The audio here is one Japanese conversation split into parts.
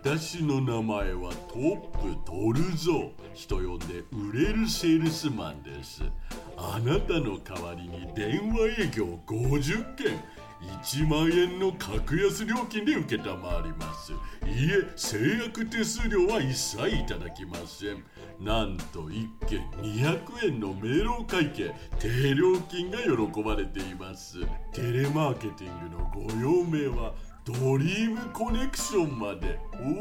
私の名前はトップトルゾ。人呼んで売れるセールスマンです。あなたの代わりに電話営業50件、1万円の格安料金で受けたまわります。いえ、制約手数料は一切いただきません。なんと1件200円の明朗会計、低料金が喜ばれています。テレマーケティングのご用命はドリームコネクションまで。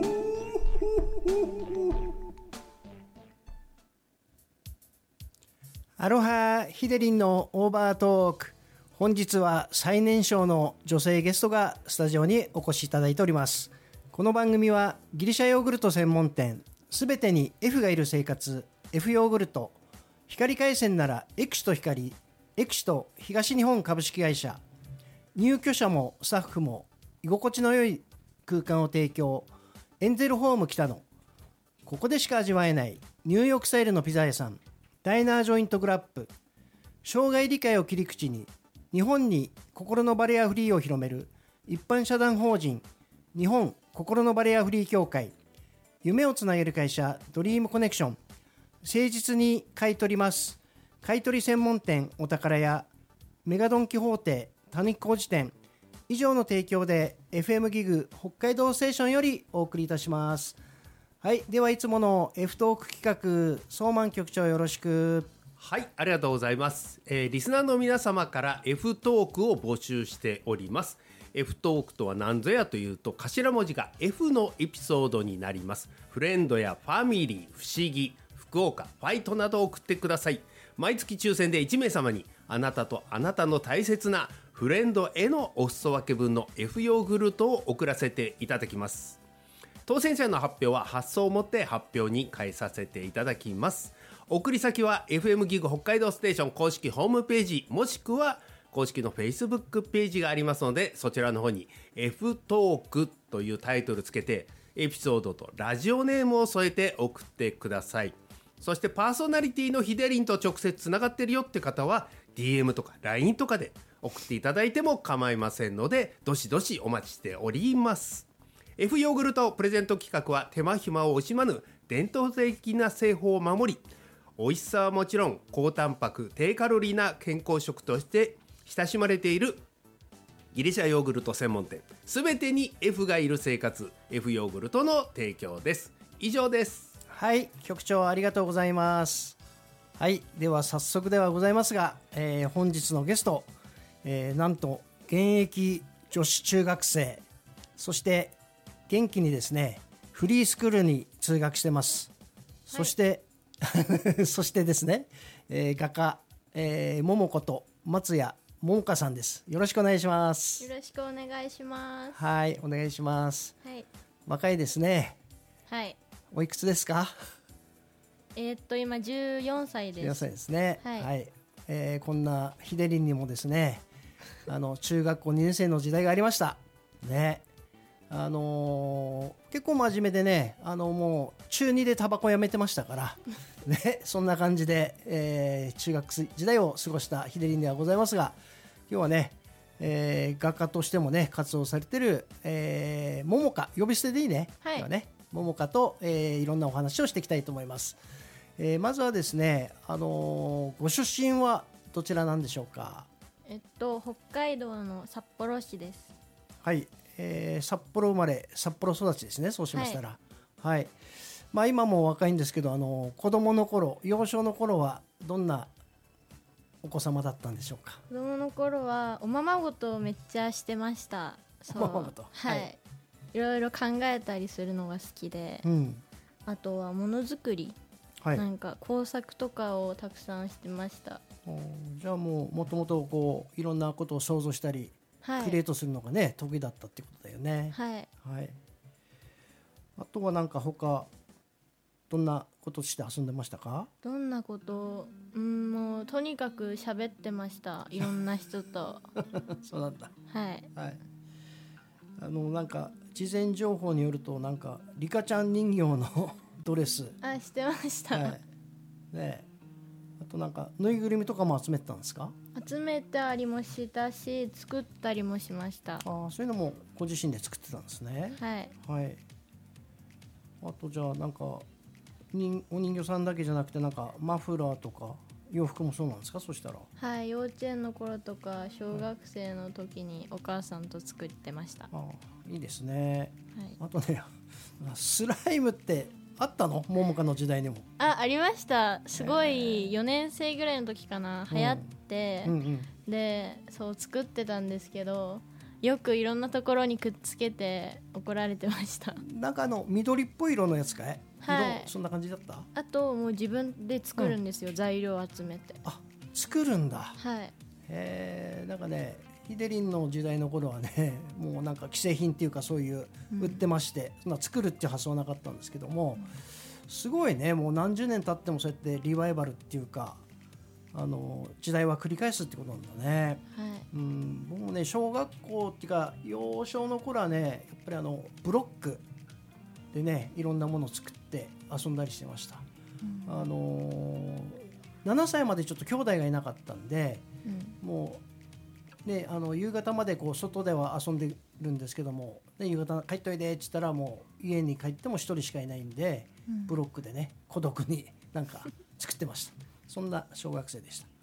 アロハヒデリンのオーバートーク。本日は最年少の女性ゲストがスタジオにお越しいただいております。この番組はギリシャヨーグルト専門店すべてに F がいる生活 F ヨーグルト、光回線ならエクシト光、エクシト東日本株式会社、入居者もスタッフも居心地の良い空間を提供、エンゼルホーム北野、ここでしか味わえないニューヨークスタイルのピザ屋さん、ダイナージョイントグラップ、障害理解を切り口に日本に心のバリアフリーを広める一般社団法人日本心のバリアフリー協会、夢をつなげる会社ドリームコネクション、誠実に買い取ります買い取り専門店お宝屋、メガドンキホーテたぬき工事店、以上の提供で FM ギグ北海道ステーションよりお送りいたします。はい、ではいつもの F トーク企画、相馬局長よろしく。 はい、ありがとうございます。リスナーの皆様から F トークを募集しております。F トークとは何ぞやというと、頭文字が F のエピソードになります。フレンドやファミリー、不思議、福岡、ファイトなどを送ってください。毎月抽選で1名様にあなたとあなたの大切なフレンドへのお裾分け分の F ヨーグルトを送らせていただきます。当選者の発表は発送をもって発表に返させていただきます。送り先は FM ギグ北海道ステーション公式ホームページ、もしくは公式の Facebook ページがありますので、そちらの方に F トークというタイトルつけてエピソードとラジオネームを添えて送ってください。そしてパーソナリティのヒデリンと直接つながってるよって方は DM とか LINE とかで送っていただいても構いませんので、どしどしお待ちしております。F ヨーグルトプレゼント企画は手間暇を惜しまぬ伝統的な製法を守り、美味しさはもちろん高タンパク低カロリーな健康食として親しまれているギリシャヨーグルト専門店すべてに F がいる生活 F ヨーグルトの提供です。以上です。 はい、局長ありがとうございます。はい、では早速ではございますが、本日のゲスト、なんと現役女子中学生、そして元気にですねフリースクールに通学してます。そしてそしてですね、画家、桃子と松谷桃香さんです。よろしくお願いします。 よろしくお願いします。 はい、お願いします。 はい。 若いですね。 はい。 おいくつですか？ 今14歳です。 14歳ですね。 はい。 はい、こんなヒデリンにもですね、中学校2年生の時代がありましたね。結構真面目でね、もう中2でタバコやめてましたからね、そんな感じで、中学時代を過ごしたヒデリンではございますが、今日はね、画家としてもね活動されてる、桃香、呼び捨てでいいね、 はい、 今日はね桃香と、いろんなお話をしていきたいと思います。まずはですね、ご出身はどちらなんでしょうか？ 北海道の札幌市です。 はい、札幌生まれ札幌育ちですね。そうしましたら、はい、まあ、今も若いんですけど、子供の頃、幼少の頃はどんなお子様だったんでしょうか？ 子供の頃はおままごとをめっちゃしてました。 おままごと、 はい、いろいろ考えたりするのが好きで、あとはものづくり、なんか工作とかをたくさんしてました。 じゃあもともとこういろんなことを想像したり、クリエイトするのがね得意だったってことだよね。 はい、 はい、あとはなんか他どんなことして遊んでましたか？ どんなこと、もうとにかく喋ってました、いろんな人とそうなんだ。 はい、 はい、なんか事前情報によると、なんかリカちゃん人形のドレスしてました、 はいね、あとなんかぬいぐるみとかも集めてたんですか？ 集めたりもしたし作ったりもしました。 そういうのもご自身で作ってたんですね。 はい、 はい、 あとじゃあなんかお人形さんだけじゃなくてなんかマフラーとか洋服もそうなんですか？そしたらはい、幼稚園の頃とか小学生の時にお母さんと作ってました。 いいですね、 はい、 あとねスライムってあったの？桃香の時代にも。 ありました。すごい4年生ぐらいの時かな、流行って、でそう作ってたんですけど、よくいろんなところにくっつけて怒られてました。 なんか緑っぽい色のやつかい？ はい、 そんな感じだった？ あともう自分で作るんですよ、材料を集めて。 作るんだ。 はい。 なんかねヒデリンの時代の頃はねもうなんか既製品っていうかそういう売ってまして、そんな作るっていう発想はなかったんですけども、すごいね、もう何十年経ってもそうやってリバイバルっていうか時代は繰り返すってことなんだね。 はい、 僕もね小学校っていうか幼少の頃はねやっぱりブロックでねいろんなものを作って遊んだりしてました。7歳までちょっと兄弟がいなかったんで、もうね夕方までこう外では遊んでるんですけども、ね、夕方帰っといでって言ったらもう家に帰っても1人しかいないんで、ブロックでね孤独になんか作ってました。そんな小学生でした。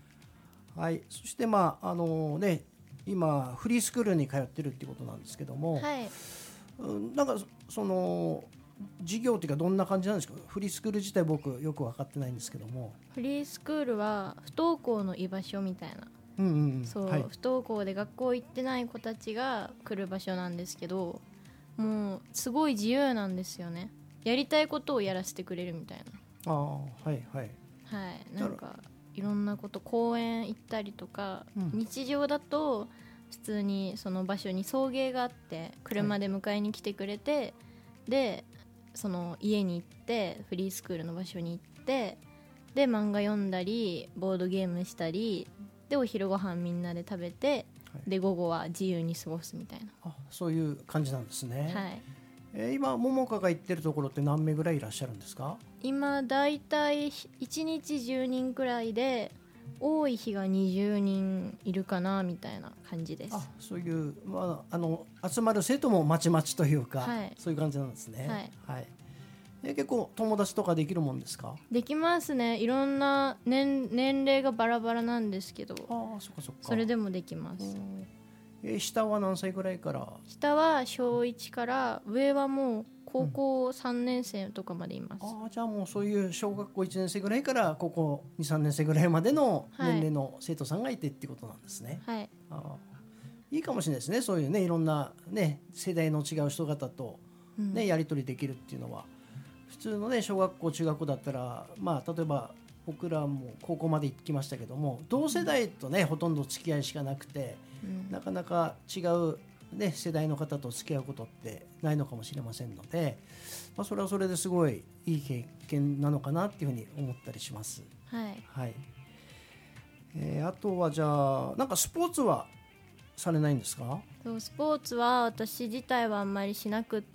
はい、そして今フリースクールに通ってるっていうことなんですけども、 はい、 なんかその授業っていうかどんな感じなんですか？フリースクール自体僕よく分かってないんですけども。 フリースクールは不登校の居場所みたいな、そう、はい、不登校で学校行ってない子たちが来る場所なんですけど、もうすごい自由なんですよね。やりたいことをやらせてくれるみたいな。 はいはい、 なんかいろんなこと、公園行ったりとか、日常だと普通にその場所に送迎があって車で迎えに来てくれて、でその家に行ってフリースクールの場所に行って、で漫画読んだりボードゲームしたりでお昼ご飯みんなで食べて、で午後は自由に過ごすみたいな。 そういう感じなんですね。 はい。 今桃香が行ってるところって何名ぐらいいらっしゃるんですか？ 今だいたい1日10人くらいで、多い日が20人いるかなみたいな感じです。 そういう、集まる生徒もまちまちというか、そういう感じなんですね。はい。結構友達とかできるもんですか？できますね。いろんな 年齢がバラバラなんですけど、それでもできます。 下は何歳ぐらいから？ 下は小1から、上はもう高校3年生とかまでいます。 じゃあもうそういう小学校1年生ぐらいから高校 2,3 年生ぐらいまでの年齢の生徒さんがいてっていうことなんですね。 はい。 いいかもしれないですね。そういうね、いろんなね世代の違う人方とね、やり取りできるっていうのは、普通のね小学校中学校だったら、例えば僕らも高校まで行きましたけども、同世代とねほとんど付き合いしかなくて、なかなか違うね世代の方と付き合うことってないのかもしれませんので、それはそれですごいいい経験なのかなっていうふうに思ったりします。 はい。 あとはじゃあなんかスポーツはされないんですか？ スポーツは私自体はあんまりしなくって、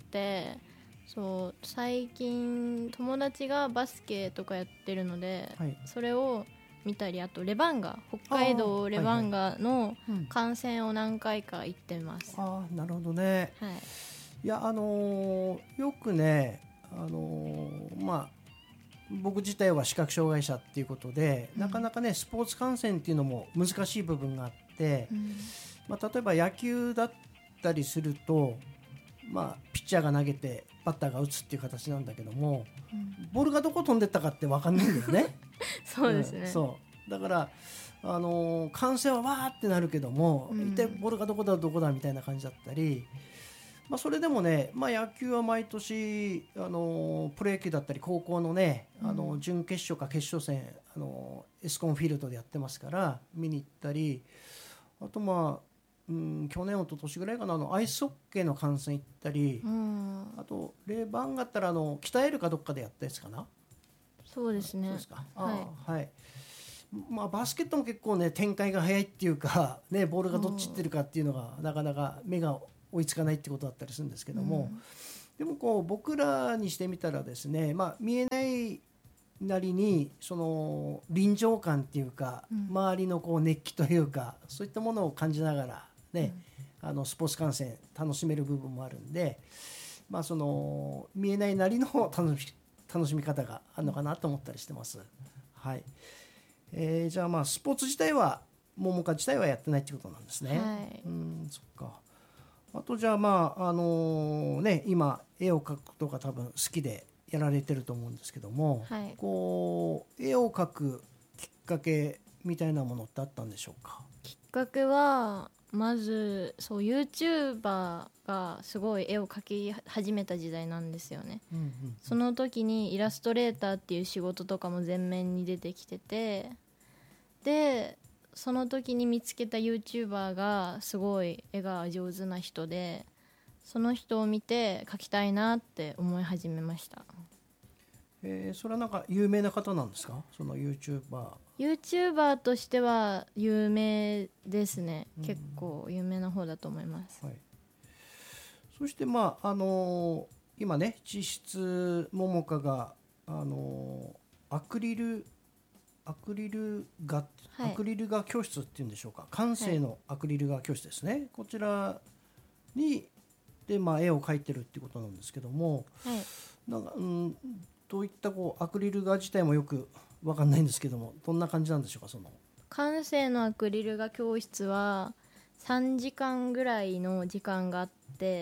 最近友達がバスケとかやってるので、それを見たり、あとレバンガ、北海道レバンガの観戦を何回か行ってます。 なるほどね。いやよくね僕自体は視覚障害者っていうことで、なかなかねスポーツ観戦っていうのも難しい部分があって、例えば野球だったりすると、ピッチャーが投げてバッターが打つっていう形なんだけども、ボールがどこ飛んでったかって分かんないんだよね。 そうですね。 だから観戦はわーってなるけども、一体ボールがどこだみたいな感じだったり、それでもね、野球は毎年プロ野球だったり高校のね準決勝か決勝戦エスコンフィールドでやってますから見に行ったり、あと去年一昨年ぐらいかなアイスホッケーの観戦行ったり、あとレバンガったら鍛えるかどっかでやったやつかな。 そうですね。 そうですか。はい。バスケットも結構ね展開が早いっていうかね、ボールがどっち行ってるかっていうのがなかなか目が追いつかないってことだったりするんですけども、でも僕らにしてみたらですね、見えないなりにその臨場感っていうか、周りの熱気というかそういったものを感じながらね、スポーツ観戦楽しめる部分もあるんで、 まあその見えないなりの楽しみ方があるのかなと思ったりしてます。はい。じゃあまあスポーツ自体は桃花自体はやってないってことなんですね。 はい、 そっか。あとじゃあまあ今絵を描くことが多分好きでやられてると思うんですけども、 はい、 こう絵を描くきっかけみたいなものってあったんでしょうか。 きっかけはまずそう YouTuber がすごい絵を描き始めた時代なんですよね、その時にイラストレーターっていう仕事とかも前面に出てきてて、でその時に見つけた YouTuber がすごい絵が上手な人で、その人を見て描きたいなって思い始めました。 それはなんか有名な方なんですか、その YouTuber としては有名ですね、結構有名な方だと思います、 はい、そしてまあ今ね実質桃花がアクリル画教室っていうんでしょうか、感性のアクリル画教室ですね、はい、こちらにで、まあ、絵を描いてるっていうことなんですけども、 はい、 なんか、どういったアクリル画自体もよく分かんないんですけども、どんな感じなんでしょうか。その感性のアクリル画教室は3時間ぐらいの時間があって、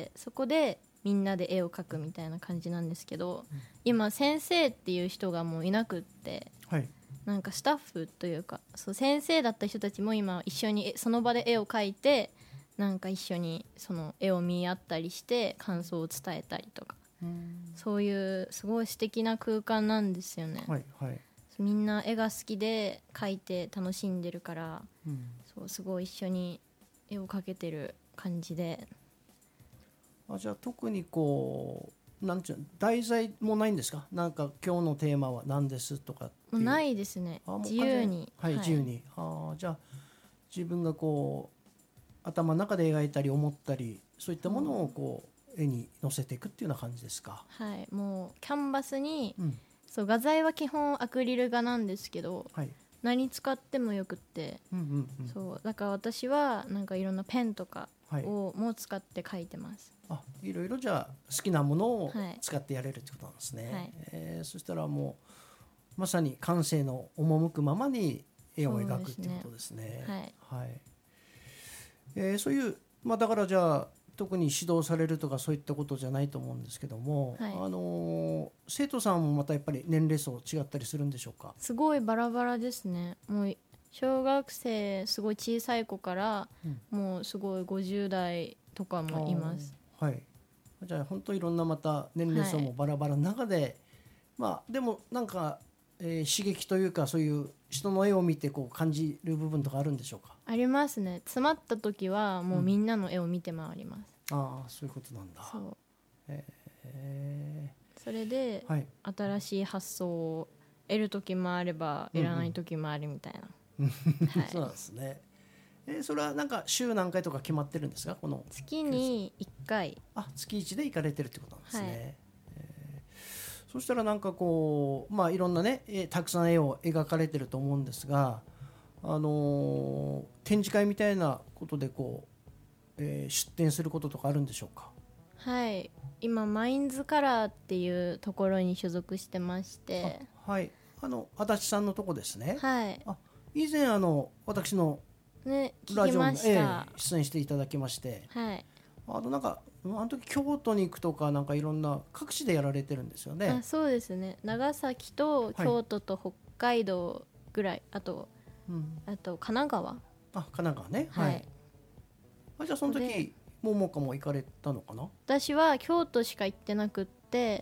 そこでみんなで絵を描くみたいな感じなんですけど、今先生っていう人がもういなくって、 はい、 なんかスタッフというか、そう先生だった人たちも今一緒にその場で絵を描いて、なんか一緒にその絵を見合ったりして感想を伝えたりとか、そういうすごい素敵な空間なんですよね、 はいはい、 みんな絵が好きで描いて楽しんでるから、そうすごい一緒に絵を描けてる感じで。 じゃあ特になんていうの、題材もないんですか。なんか今日のテーマは何ですとかっていう。 ないですね、自由に、 はい、自由に。じゃあ自分が頭の中で描いたり思ったり、そういったものを絵に乗せていくっていうような感じですか。 はい、もうキャンバスに、そう画材は基本アクリル画なんですけど、 はい、 何使ってもよくって、そうだから私はなんかいろんなペンとかも使って描いてます。 いろいろじゃあ好きなものを使ってやれるってことなんですね、はい、そしたらもうまさに感性の赴くままに絵を描くっていうことですね。はい、そういう、だからじゃあ特に指導されるとかそういったことじゃないと思うんですけども、はい、生徒さんもまたやっぱり年齢層違ったりするんでしょうか。 すごいバラバラですね。もう小学生すごい小さい子から、もうすごい50代とかもいます。 はい、じゃあ本当いろんなまた年齢層もバラバラの中で、でもなんか、刺激というかそういう人の絵を見て感じる部分とかあるんでしょうか。 ありますね。詰まった時はもうみんなの絵を見て回ります、 そういうことなんだ。 そう、それで、はい、新しい発想を得る時もあれば得らない時もあるみたいな、 はい、そうなんですね。それはなんか週何回とか決まってるんですか。この月に1回。 月1で行かれてるってことなんですね、はい。そしたらなんかいろんなねたくさん絵を描かれてると思うんですが、展示会みたいなことで出展することとかあるんでしょうか。 はい、今マインズカラーっていうところに所属してまして、 はい、足立さんのとこですね。 はい、 以前私のラジオに、出演していただきまして、 はい、 なんかあの時京都に行くとかなんかいろんな各地でやられてるんですよね。 そうですね。長崎と京都と北海道ぐらい、あと神奈川。 神奈川ね。はい。じゃあその時桃花も行かれたのかな。 私は京都しか行ってなくって、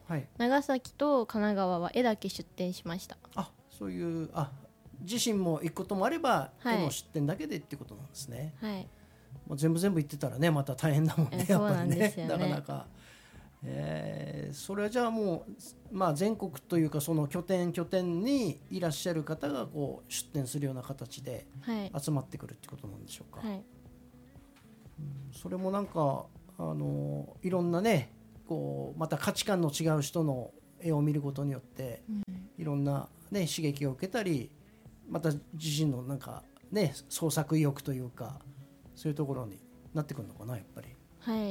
はい、長崎と神奈川は絵だけ出展しました。 そういう自身も行くこともあれば、絵の出展だけでってことなんですね。 はい。 もう全部行ってたらねまた大変だもんね、やっぱりね。なかなか。それはじゃあもう、全国というかその拠点にいらっしゃる方が出展するような形で集まってくるってことなんでしょうか。はい、それもなんかいろんなねまた価値観の違う人の絵を見ることによって、いろんな、刺激を受けたり、また自身のなんか創作意欲というかそういうところになってくるのかな、やっぱり。 はい、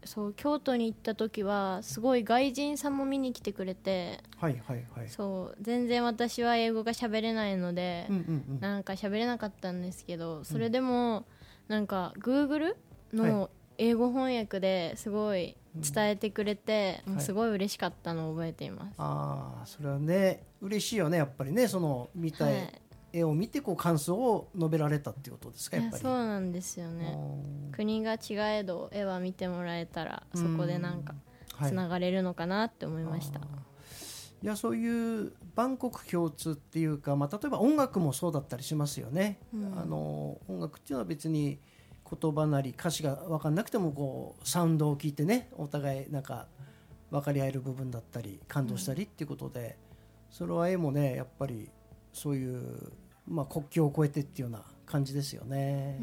そう京都に行った時はすごい外人さんも見に来てくれて、 はいはいはい。 そう全然私は英語が喋れないので、 うんうんうん。 なんか喋れなかったんですけど、それでもなんか Google の英語翻訳ですごい伝えてくれて、もうすごい嬉しかったのを覚えています。 ああ、それはね嬉しいよね、やっぱりね。その見たい絵を見てこう感想を述べられたっていうことですか、やっぱり。 そうなんですよね。国が違えど絵は見てもらえたらそこでなんかつながれるのかなって思いました。 いや、そういう万国共通っていうか、まあ、例えば音楽もそうだったりしますよね。音楽っていうのは別に言葉なり歌詞が分かんなくてもこうサウンドを聞いてね、お互いなんか分かり合える部分だったり感動したりっていうことで、それは絵もねやっぱりそういう、まあ、国境を越えてっていうような感じですよね。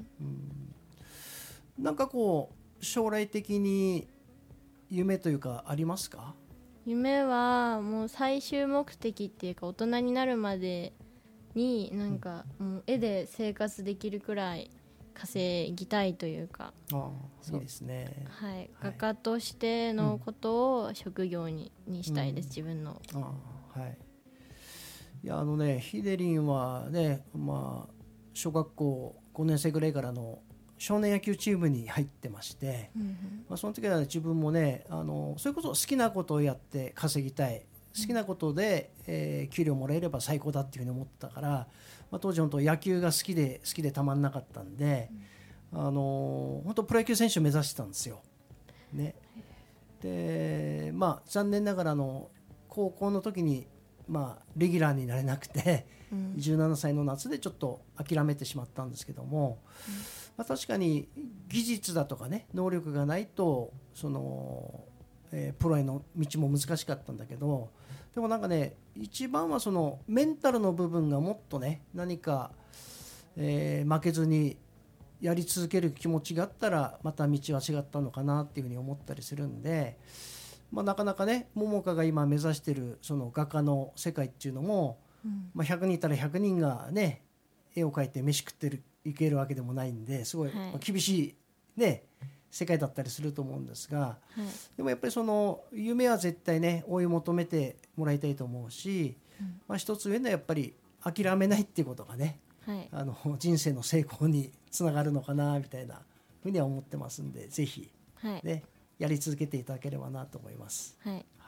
なんかこう将来的に夢というかありますか？ 夢はもう最終目的っていうか、大人になるまでになんかもう絵で生活できるくらい稼ぎたいというか。 いいですね。 はい、画家としてのことを職業にしたいです、自分の。 はい。いやヒデリンはね、まあ、小学校5年生ぐらいからの少年野球チームに入ってまして、まあ、その時は自分もねそれこそ好きなことをやって稼ぎたい、好きなことで、給料もらえれば最高だっていうふうに思ってたから、まあ、当時本当野球が好きでたまんなかったんで、本当プロ野球選手を目指してたんですよ、ね。でまあ残念ながら高校の時にまあ、レギュラーになれなくて、17歳の夏でちょっと諦めてしまったんですけども、まあ、確かに技術だとかね能力がないとプロへの道も難しかったんだけど、でもなんかね一番はそのメンタルの部分がもっとね何か、負けずにやり続ける気持ちがあったらまた道は違ったのかなっていうふうに思ったりするんで、まあ、なかなかね桃花が今目指しているその画家の世界っていうのも、まあ、100人いたら100人がね絵を描いて飯食っていけるわけでもないんで、すごい厳しい、ね、世界だったりすると思うんですが、でもやっぱりその夢は絶対ね追い求めてもらいたいと思うし、まあ、一つ上のやっぱり諦めないっていうことがね、人生の成功につながるのかなみたいなふうには思ってますんで、ぜひ、ねやり続けていただければなと思います。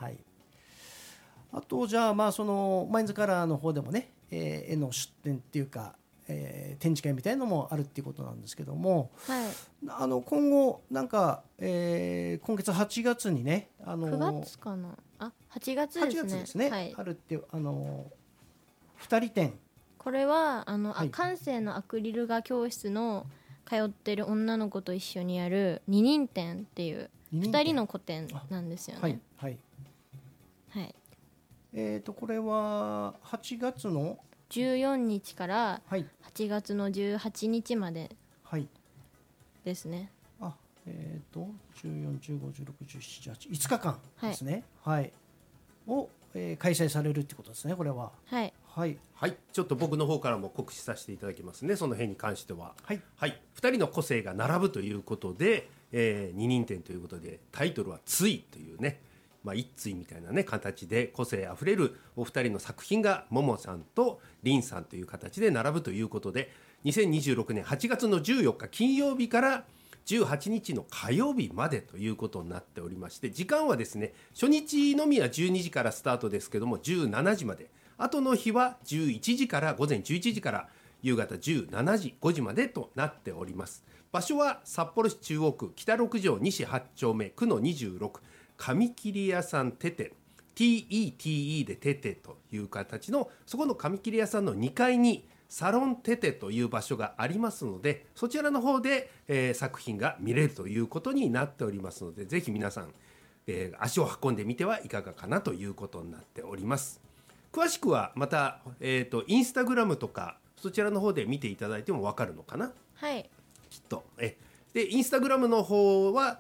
あとじゃあまあそのマインズカラーの方でもね、絵の出展っていうか、展示会みたいなのもあるっていうことなんですけども、今後なんか、今月8月にね 9月かな8月ですね。 8月ですね、あるって2人展。これは感性のアクリル画教室の通ってる女の子と一緒にやる二人展っていう2人の個展なんですよね。 これは8月の 14日から8月の18日までですね。 14、15、16、17、18、5日間ですね。を、開催されるってことですね、これは。 ちょっと僕の方からも告知させていただきますね、その辺に関しては。2人の個性が並ぶということで、二人展ということで、タイトルは対というね、一対みたいなね形で個性あふれるお二人の作品がももさんとりんさんという形で並ぶということで、2026年8月の14日金曜日から18日の火曜日までということになっておりまして、時間はですね初日のみは12時からスタートですけども17時まで、後の日は11時から午前11時から夕方17時5時までとなっております。場所は札幌市中央区北6条西8丁目区の26紙切り屋さんテテ TETE でテテという形の、そこの紙切り屋さんの2階にサロンテテという場所がありますので、そちらの方で、作品が見れるということになっておりますので、ぜひ皆さん、足を運んでみてはいかがかなということになっております。詳しくはまた、インスタグラムとかそちらの方で見ていただいても分かるのかな。きっとでインスタグラムの方は、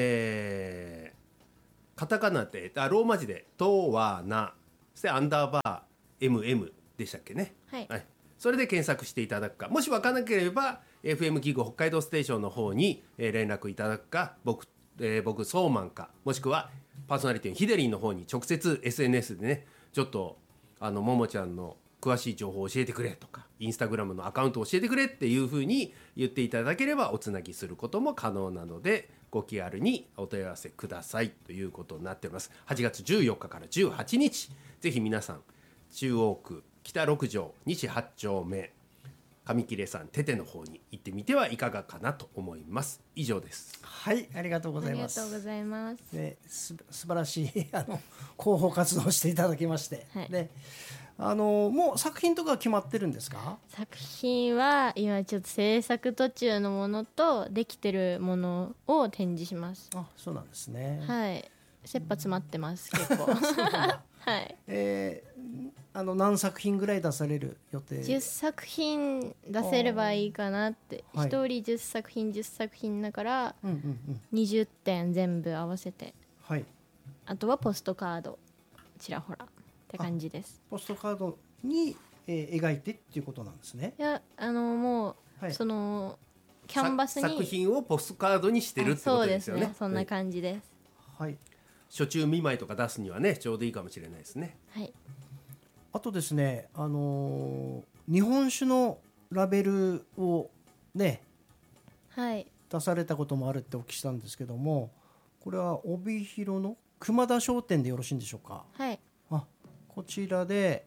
カタカナでローマ字でとわな、そしてアンダーバー MM でしたっけね。それで検索していただくか、もし分からなければ FM ギグ北海道ステーションの方に連絡いただくか、僕僕ソーマンかもしくはパーソナリティのヒデリンの方に直接 SNS でねちょっとももちゃんの詳しい情報を教えてくれとかインスタグラムのアカウントを教えてくれっていう風に言っていただければおつなぎすることも可能なのでご気軽にお問い合わせくださいということになっております。8月14日から18日ぜひ皆さん中央区北6条西8丁目上切さんテテの方に行ってみてはいかがかなと思います。以上です。 はい、ありがとうございます。 ありがとうございます。 素晴らしい広報活動をしていただきまして、はい、でもう作品とか決まってるんですか？ 作品は今ちょっと制作途中のものとできてるものを展示します。 あ、そうなんですね。 はい、切羽詰まってます結構はい、 何作品ぐらい出される予定 ？10作品出せればいいかなって、1人10作品10作品だから、20点全部合わせて、はい、あとはポストカードちらほらって感じです。 ポストカードに、描いてっていうことなんですね。 いやもう、はい、そのキャンバスに作品をポストカードにしてるってことですよね。 そうですね、そんな感じです。 はい、 初中見舞いとか出すにはねちょうどいいかもしれないですね。 はい。 あとですね、日本酒のラベルをね、 はい、 出されたこともあるってお聞きしたんですけども、これは帯広の熊田商店でよろしいんでしょうか？ はい。 こちらで、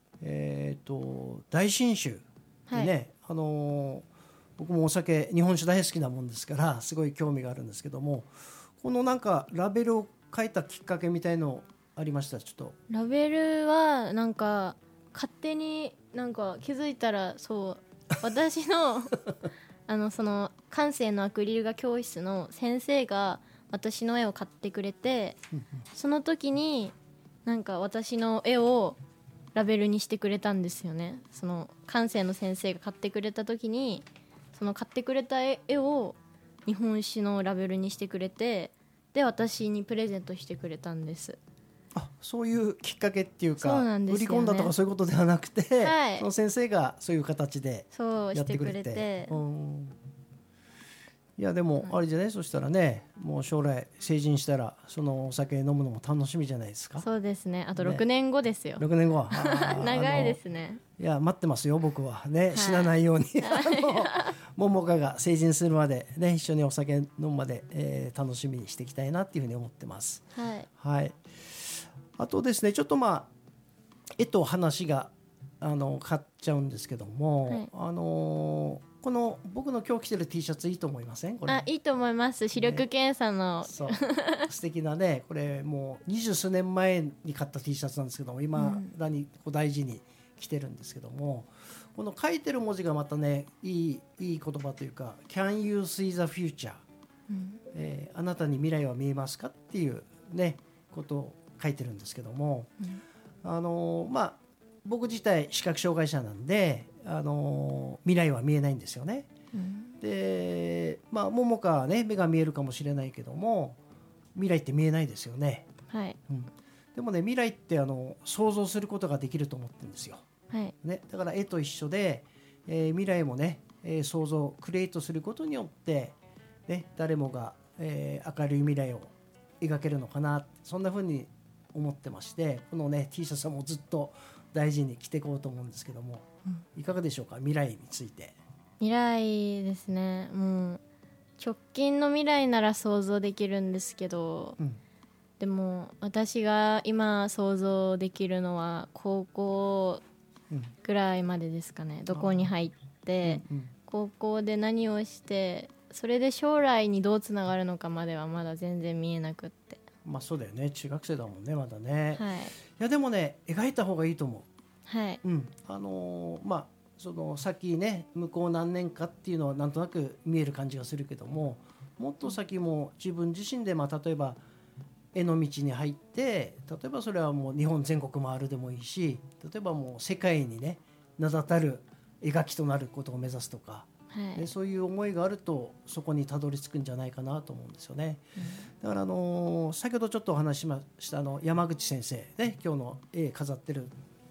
大新酒でね、はい、僕もお酒日本酒大好きなもんですからすごい興味があるんですけども、このなんかラベルを書いたきっかけみたいのありました？ちょっとラベルはなんか勝手になんか気づいたらそう私のその感性のアクリル画教室の先生が私の絵を買ってくれてその時になんか私の絵をラベルにしてくれたんですよね。その感性の先生が買ってくれた時にその買ってくれた絵を日本史のラベルにしてくれて、で私にプレゼントしてくれたんです。 そういうきっかけっていうか、 そうなんですよね、 売り込んだとかそういうことではなくて、 はい、 その先生がそういう形でやってくれて、 そうしてくれて、 いやでもあれじゃない、そしたらねもう将来成人したらそのお酒飲むのも楽しみじゃないですか？ そうですね。あと6年後ですよ、 6年後は長いですね。 いや待ってますよ僕はね、死なないように桃花が成人するまでね一緒にお酒飲むまで、楽しみにしていきたいなっていうふうに思ってます。 はい、 はい、あとですねちょっと絵と話が買っちゃうんですけども、はい、この僕の今日着てる T シャツいいと思いません？これいいと思います。視力検査の、 ね、そう素敵なね、これもう20数年前に買った T シャツなんですけども今だにこう大事に着てるんですけども、この書いてる文字がまたねいい言葉というか Can you see the future、あなたに未来は見えますかっていうねことを書いてるんですけども、僕自体視覚障害者なんで未来は見えないんですよね。で桃花はね目が見えるかもしれないけども未来って見えないですよね。 はい、 でもね未来って想像することができると思ってるんですよ。 はいね、だから絵と一緒で、未来もね、想像クリエイトすることによって、ね、誰もが、明るい未来を描けるのかな、そんな風に思ってまして、このね T シャツはもうずっと大事に着ていこうと思うんですけども、いかがでしょうか？未来について。 未来ですね、もう直近の未来なら想像できるんですけど、でも私が今想像できるのは高校ぐらいまでですかね。どこに入って、高校で何をしてそれで将来にどうつながるのかまではまだ全然見えなくって。 そうだよね、中学生だもんねまだね。 はい、いやでもね描いた方がいいと思う。 はい、 その先ね向こう何年かっていうのはなんとなく見える感じがするけども、もっと先も自分自身で例えば絵の道に入って、例えばそれはもう日本全国回るでもいいし、例えばもう世界にね名だたる描きとなることを目指すとか、でそういう思いがあるとそこにたどり着くんじゃないかなと思うんですよね。だから先ほどちょっとお話ししました山口先生ね、今日の絵飾ってる